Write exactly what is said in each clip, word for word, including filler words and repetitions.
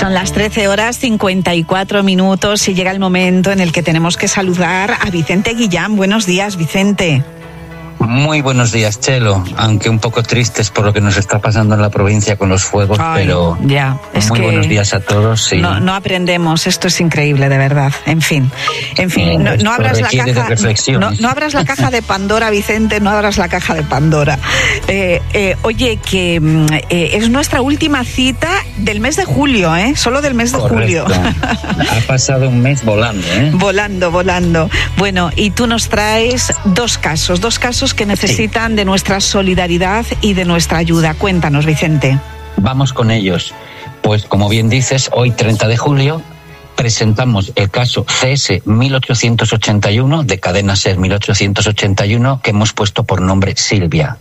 Son las trece horas cincuenta y cuatro minutos y llega el momento en el que tenemos que saludar a Vicente Guillán. Buenos días, Vicente. Muy buenos días, Chelo, aunque un poco tristes por lo que nos está pasando en la provincia con los fuegos, Ay, pero ya, es muy que buenos días a todos. Y... No, no aprendemos, esto es increíble, de verdad. En fin, en fin, no, no abras la caja, no, no abras la caja de Pandora, Vicente, no abras la caja de Pandora. Eh, eh, oye, que eh, es nuestra última cita del mes de julio, ¿eh? Solo del mes de Correcto. julio. Ha pasado un mes volando, ¿eh? Volando, volando. Bueno, y tú nos traes dos casos, dos casos que necesitan sí. de nuestra solidaridad y de nuestra ayuda. Cuéntanos, Vicente. Vamos con ellos. Pues como bien dices, hoy treinta de julio presentamos el caso C S mil ochocientos ochenta y uno, de Cadena SER mil ochocientos ochenta y uno, que hemos puesto por nombre Silvia.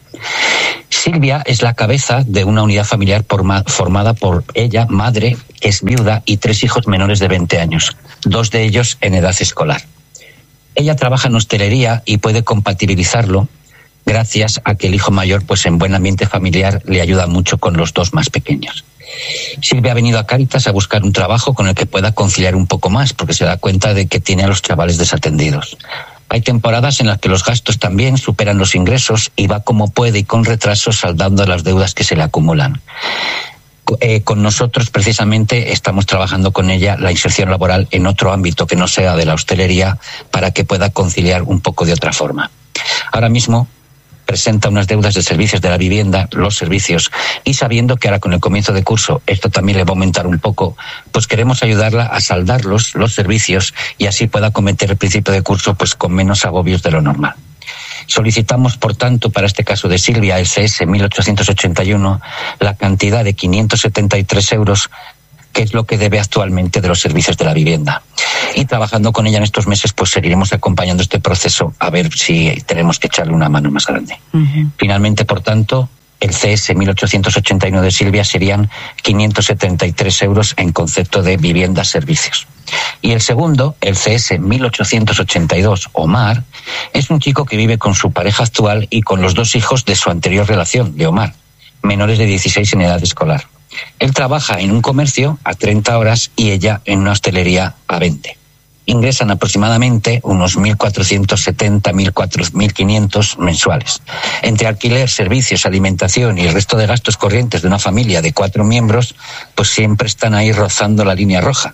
Silvia es la cabeza de una unidad familiar formada por ella, madre, que es viuda, y tres hijos menores de veinte años, dos de ellos en edad escolar. Ella trabaja en hostelería y puede compatibilizarlo gracias a que el hijo mayor, pues en buen ambiente familiar, le ayuda mucho con los dos más pequeños. Silvia ha venido a Cáritas a buscar un trabajo con el que pueda conciliar un poco más, porque se da cuenta de que tiene a los chavales desatendidos. Hay temporadas en las que los gastos también superan los ingresos y va como puede y con retraso saldando las deudas que se le acumulan. Eh, con nosotros precisamente estamos trabajando con ella la inserción laboral en otro ámbito que no sea de la hostelería para que pueda conciliar un poco de otra forma. Ahora mismo presenta unas deudas de servicios de la vivienda, los servicios, y sabiendo que ahora con el comienzo de curso esto también le va a aumentar un poco, pues queremos ayudarla a saldarlos, los servicios, y así pueda cometer el principio de curso pues con menos agobios de lo normal. Solicitamos, por tanto, para este caso de Silvia, el C S mil ochocientos ochenta y uno, la cantidad de quinientos setenta y tres euros, que es lo que debe actualmente de los servicios de la vivienda. Y trabajando con ella en estos meses, pues seguiremos acompañando este proceso a ver si tenemos que echarle una mano más grande. Uh-huh. Finalmente, por tanto, el C S mil ochocientos ochenta y uno de Silvia serían quinientos setenta y tres euros en concepto de vivienda servicios. Y el segundo, el C S mil ochocientos ochenta y dos, Omar, es un chico que vive con su pareja actual y con los dos hijos de su anterior relación, de Omar, menores de dieciséis en edad escolar. Él trabaja en un comercio a treinta horas y ella en una hostelería a veinte. Ingresan aproximadamente unos mil cuatrocientos setenta, mil quinientos mensuales. Entre alquiler, servicios, alimentación y el resto de gastos corrientes de una familia de cuatro miembros, pues siempre están ahí rozando la línea roja.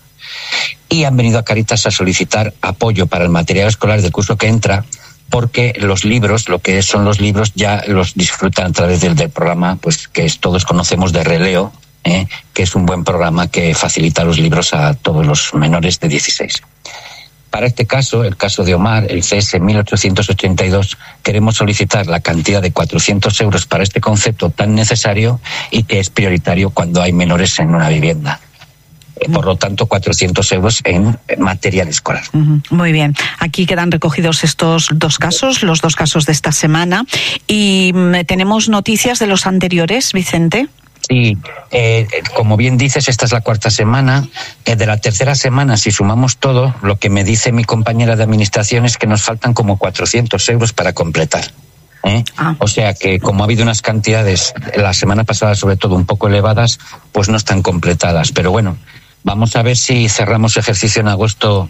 Y han venido a Cáritas a solicitar apoyo para el material escolar del curso que entra, porque los libros, lo que son los libros, ya los disfrutan a través del, del programa, pues que es, todos conocemos de Releo, ¿eh? que es un buen programa que facilita los libros a todos los menores de dieciséis. Para este caso, el caso de Omar, el C S mil ochocientos ochenta y dos, queremos solicitar la cantidad de cuatrocientos euros para este concepto tan necesario y que es prioritario cuando hay menores en una vivienda. Por lo tanto, cuatrocientos euros en material escolar. Muy bien. Aquí quedan recogidos estos dos casos, los dos casos de esta semana. ¿Y tenemos noticias de los anteriores, Vicente? Sí, eh, como bien dices, esta es la cuarta semana. Eh, de la tercera semana, si sumamos todo, lo que me dice mi compañera de administración es que nos faltan como cuatrocientos euros para completar. ¿Eh? Ah. O sea que como ha habido unas cantidades la semana pasada sobre todo un poco elevadas, pues no están completadas. Pero bueno, vamos a ver si cerramos ejercicio en agosto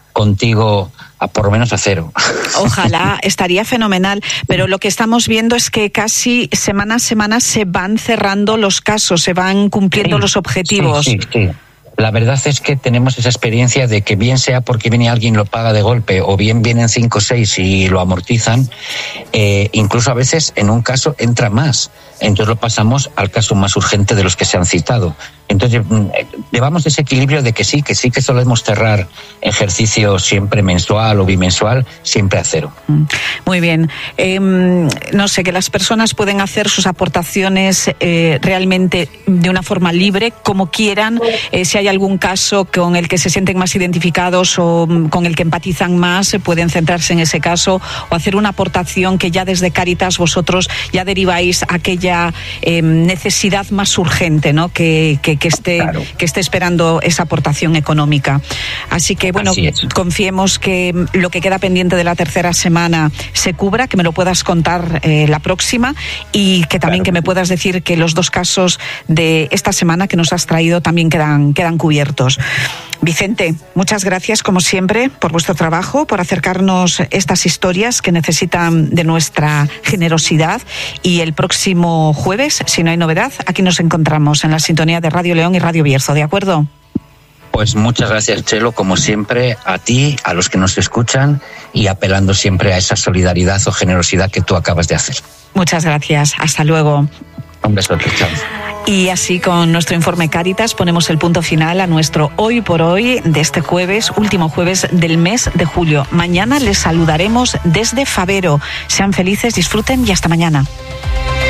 contigo a por lo menos a cero. Ojalá, estaría fenomenal, pero lo que estamos viendo es que casi semana a semana se van cerrando los casos, se van cumpliendo sí, los objetivos. Sí, sí, sí. La verdad es que tenemos esa experiencia de que bien sea porque viene alguien y lo paga de golpe o bien vienen cinco o seis y lo amortizan, eh, incluso a veces en un caso entra más. Entonces lo pasamos al caso más urgente de los que se han citado. Entonces llevamos ese equilibrio de que sí, que sí que solemos cerrar ejercicio siempre mensual o bimensual, siempre a cero. Muy bien. Eh, no sé, que las personas pueden hacer sus aportaciones eh, realmente de una forma libre, como quieran. Eh, si hay algún caso con el que se sienten más identificados o con el que empatizan más, pueden centrarse en ese caso o hacer una aportación que ya desde Cáritas vosotros ya deriváis aquella eh, necesidad más urgente, ¿no? que, que que esté, claro. que esté esperando esa aportación económica. Así que, bueno, confiemos que lo que queda pendiente de la tercera semana se cubra, que me lo puedas contar eh, la próxima y que también claro. que me puedas decir que los dos casos de esta semana que nos has traído también quedan, quedan cubiertos. Vicente, muchas gracias como siempre por vuestro trabajo, por acercarnos estas historias que necesitan de nuestra generosidad, y el próximo jueves, si no hay novedad, aquí nos encontramos en la sintonía de Radio León y Radio Bierzo, ¿de acuerdo? Pues muchas gracias, Chelo, como siempre, a ti, a los que nos escuchan, y apelando siempre a esa solidaridad o generosidad que tú acabas de hacer. Muchas gracias, hasta luego. Un beso, chao. Y así, con nuestro informe Cáritas, ponemos el punto final a nuestro Hoy por Hoy de este jueves, último jueves del mes de julio. Mañana les saludaremos desde Favero. Sean felices, disfruten y hasta mañana.